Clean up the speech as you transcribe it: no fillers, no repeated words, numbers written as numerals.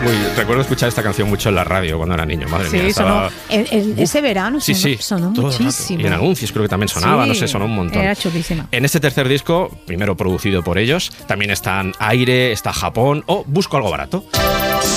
Recuerdo escuchar esta canción mucho en la radio cuando era niño, madre mía. Estaba... ese verano sonó muchísimo. Y en anuncios creo que también sonaba, no sé, sonó un montón. Era chulísima. En este tercer disco, primero producido por ellos, también están Aire, está Japón o Busco algo barato.